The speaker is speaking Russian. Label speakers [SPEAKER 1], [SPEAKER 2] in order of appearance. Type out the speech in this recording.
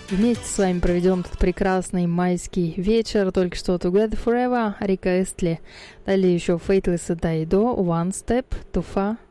[SPEAKER 1] Вместе с вами проведем этот прекрасный майский вечер. Только что Together Forever, Рика Эстли. Далее еще Faithless Daido, One Step, Too Far